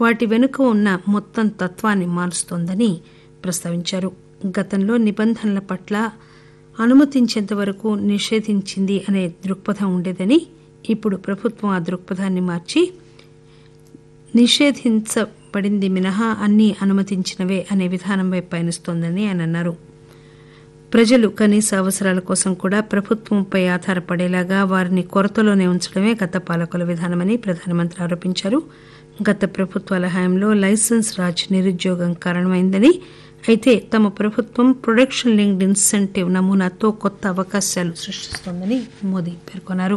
వాటి వెనుక ఉన్న మొత్తం తత్వాన్ని మారుస్తోందని ప్రస్తావించారు. గతంలో నిబంధనల పట్ల అనుమతించేంత వరకు నిషేధించింది అనే దృక్పథం ఉండేదని, ఇప్పుడు ప్రభుత్వం ఆ దృక్పథాన్ని మార్చి నిషేధించబడింది మినహా అన్నీ అనుమతించినవే అనే విధానం వైపు పయనిస్తోందని ఆయన అన్నారు. ప్రజలు కనీస అవసరాల కోసం కూడా ప్రభుత్వంపై ఆధారపడేలాగా వారిని కొరతలోనే ఉంచడమే గత పాలకుల విధానమని ప్రధానమంత్రి ఆరోపించారు. గత ప్రభుత్వాల హయాంలో లైసెన్స్ రాజ్ నిరుద్యోగం కారణమైందని, అయితే తమ ప్రభుత్వం ప్రొడక్షన్ లింక్డ్ ఇన్సెంటివ్ నమూనాతో కొత్త అవకాశాలు సృష్టిస్తోందని మోదీ పేర్కొన్నారు.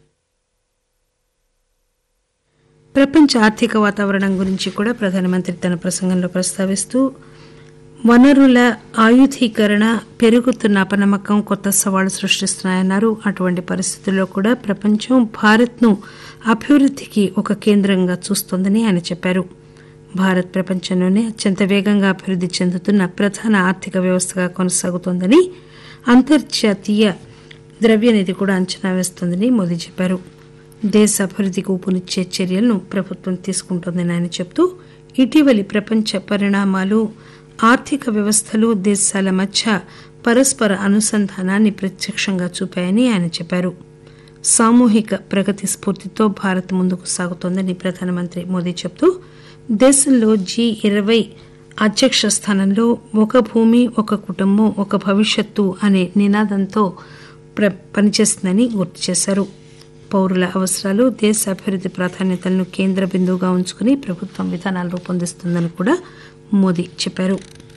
ప్రపంచ ఆర్థిక వాతావరణం గురించి కూడా ప్రధానమంత్రి తన ప్రసంగంలో ప్రస్తావిస్తూ, వనరుల ఆయుధీకరణ, పెరుగుతున్న అపనమ్మకం కొత్త సవాళ్లు సృష్టిస్తున్నాయన్నారు. అటువంటి పరిస్థితుల్లో కూడా ప్రపంచం భారత్ను అభివృద్ధికి ఒక కేంద్రంగా చూస్తోందని ఆయన చెప్పారు. భారత్ ప్రపంచంలోనే అత్యంత వేగంగా అభివృద్ధి చెందుతున్న ప్రధాన ఆర్థిక వ్యవస్థగా కొనసాగుతోందని, అంతర్జాతీయ ద్రవ్యనిధి కూడా అంచనా వేస్తోందని మోదీ చెప్పారు. దేశ అభివృద్ధికి ఊపునిచ్చే చర్యలను ప్రభుత్వం తీసుకుంటోందని ఆయన చెబుతూ, ఇటీవలి ప్రపంచ పరిణామాలు ఆర్థిక వ్యవస్థలు, దేశాల మధ్య పరస్పర అనుసంధానాన్ని ప్రత్యక్షంగా చూపాయని ఆయన చెప్పారు. సామూహిక ప్రగతి స్ఫూర్తితో భారత్ ముందుకు సాగుతోందని ప్రధానమంత్రి మోదీ చెబుతూ, దేశంలో G20 అధ్యక్ష స్థానంలో ఒక భూమి, ఒక కుటుంబం, ఒక భవిష్యత్తు అనే నినాదంతో పనిచేస్తుందని గుర్తు చేశారు. పౌరుల అవసరాలు, దేశ అభివృద్ధి ప్రాధాన్యతలను కేంద్ర బిందువుగా ఉంచుకుని ప్రభుత్వం విధానాలు రూపొందిస్తుందని కూడా మోదీ చెప్పారు.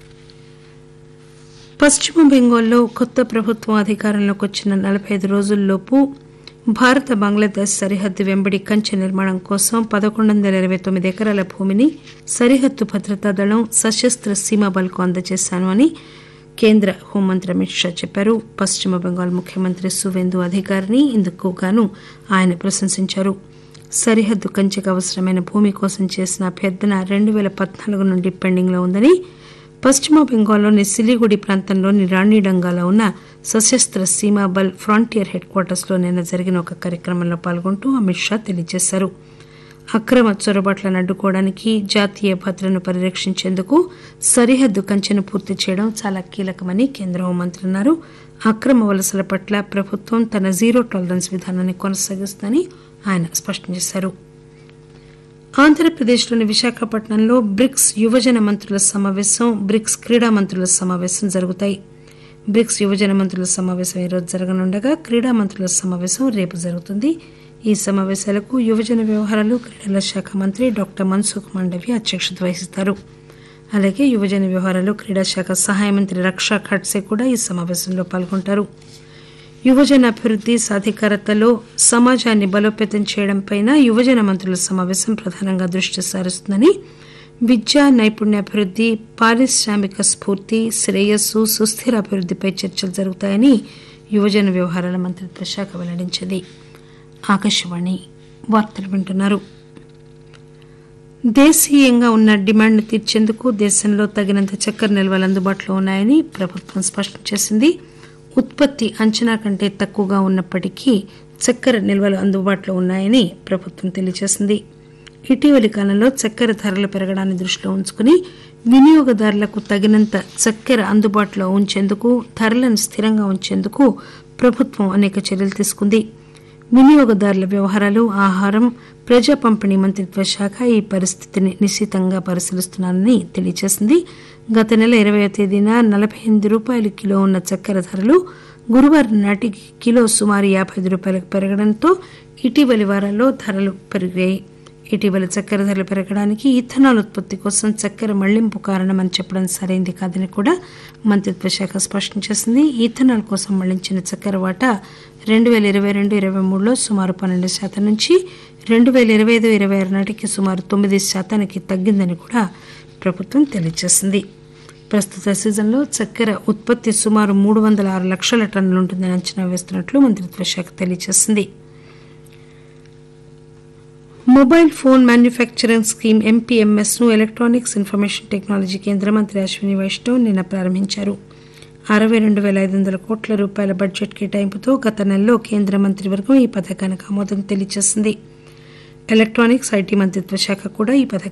పశ్చిమ బెంగాల్లో కొత్త ప్రభుత్వం అధికారంలోకి వచ్చిన 45 రోజుల్లోపు భారత బంగ్లాదేశ్ సరిహద్దు వెంబడి కంచె నిర్మాణం కోసం 1129 ఎకరాల భూమిని సరిహద్దు భద్రతా దళం, సశస్త్ర సీమా బల్కు అందజేశాను అని కేంద్ర హోంమంత్రి అమిత్ షా చెప్పారు. పశ్చిమ బెంగాల్ ముఖ్యమంత్రి సువేందు అధికారిని ఇందుకు గాను ఆయన ప్రశంసించారు. సరిహద్దు కంచెకు అవసరమైన భూమి కోసం చేసిన అభ్యర్థన 2014 నుండి పెండింగ్లో ఉందని, పశ్చిమ బెంగాల్లోని సిలిగుడి ప్రాంతంలోని రాణిడంగాలో ఉన్న సశస్త్ర సీమా బల్ ఫ్రాంటియర్ హెడ్ క్వార్టర్స్లో నిన్న జరిగిన ఒక కార్యక్రమంలో పాల్గొంటూ అమిత్ షా తెలియజేశారు. అక్రమ చొరబాట్లను అడ్డుకోవడానికి, జాతీయ భద్రతను పరిరక్షించేందుకు సరిహద్దు కంచెను పూర్తి చేయడం చాలా కీలకమని కేంద్ర హోంమంత్రి అన్నారు. అక్రమ వలసల పట్ల ప్రభుత్వం తన జీరో టాలరెన్స్ విధానాన్ని కొనసాగిస్తుందని ఆయన స్పష్టం చేశారు. ఆంధ్రప్రదేశ్లోని విశాఖపట్నంలో బ్రిక్స్ యువజన మంత్రుల సమావేశం, బ్రిక్స్ క్రీడా మంత్రుల సమావేశం జరుగుతాయి. బ్రిక్స్ యువజన మంత్రుల సమావేశం ఈరోజు జరగనుండగా, క్రీడా మంత్రుల సమావేశం రేపు జరుగుతుంది. ఈ సమావేశాలకు యువజన వ్యవహారాలు, క్రీడల శాఖ మంత్రి డాక్టర్ మన్సుఖ్ మాండవ్య అధ్యక్షత వహిస్తారు. అలాగే యువజన వ్యవహారాలు, క్రీడా శాఖ సహాయ మంత్రి రక్షా ఖడ్సే కూడా ఈ సమావేశంలో పాల్గొంటారు. యువజన అభివృద్ధి, సాధికారతలో సమాజాన్ని బలోపేతం చేయడంపై యువజన మంత్రుల సమావేశం ప్రధానంగా దృష్టి సారిస్తుందని, విద్య, నైపుణ్యాభివృద్ధి, పారిశ్రామిక స్ఫూర్తి, శ్రేయస్సు, సుస్థిర అభివృద్ధిపై చర్చలు జరుగుతాయని యువజన వ్యవహారాల మంత్రిత్వ శాఖ వెల్లడించింది. ఆకాశవాణి వార్తలు వింటున్నారు. దేశీయంగా ఉన్న డిమాండ్ను తీర్చేందుకు దేశంలో తగినంత చక్కెర నిల్వలు అందుబాటులో ఉన్నాయని ప్రభుత్వం స్పష్టం చేసింది. ఉత్పత్తి అంచనా కంటే తక్కువగా ఉన్నప్పటికీ చక్కెర నిల్వలు అందుబాటులో ఉన్నాయని ప్రభుత్వం తెలియజేసింది. ఇటీవలి కాలంలో చక్కెర ధరలు పెరగడాన్ని దృష్టిలో ఉంచుకుని వినియోగదారులకు తగినంత చక్కెర అందుబాటులో ఉంచేందుకు, ధరలను స్థిరంగా ఉంచేందుకు ప్రభుత్వం అనేక చర్యలు తీసుకుంది. వినియోగదారుల వ్యవహారాలు, ఆహారం, ప్రజా పంపిణీ మంత్రిత్వ శాఖ ఈ పరిస్థితిని నిశితంగా పరిశీలిస్తున్నారని తెలియజేసింది. గత నెల 20వ తేదీన 48 రూపాయలు కిలో ఉన్న చక్కెర ధరలు గురువారం నాటికి కిలో సుమారు 55 రూపాయలకు పెరగడంతో ఇటీవలి వారాల్లో ధరలు పెరిగాయి. ఇటీవల చక్కెర ధరలు పెరగడానికి ఇథనాల్ ఉత్పత్తి కోసం చక్కెర మళ్లింపు కారణమని చెప్పడం సరైంది కాదని కూడా మంత్రిత్వ శాఖ స్పష్టం చేసింది. ఇథనాల్ కోసం మళ్లించిన చక్కెర వాటా 2022-23లో సుమారు 12% నుంచి 2025-26 నాటికి సుమారు 9% తగ్గిందని కూడా ప్రభుత్వం తెలియజేసింది. ప్రస్తుత సీజన్లో చక్కెర ఉత్పత్తి సుమారు 306 లక్షల టన్నులు ఉంటుందని అంచనా వేస్తున్నట్లు మంత్రిత్వ శాఖ తెలియజేసింది. Mobile phone manufacturing scheme MPMS ను ఎలక్ట్రానిక్స్ ఇన్ఫర్మేషన్ టెక్నాలజీ కేంద్ర మంత్రి అశ్విని వైష్ణవ్ నిన్న ప్రారంభించారు. 62,500 కోట్ల రూపాయల బడ్జెట్ కేటాయింపుతో గత నెలలో కేంద్ర మంత్రివర్గం ఈ పథకానికి ఆమోదం తెలియజేసింది. ఎలక్ట్రానిక్స్, IT మంత్రిత్వ శాఖ కూడా ఈ పథకం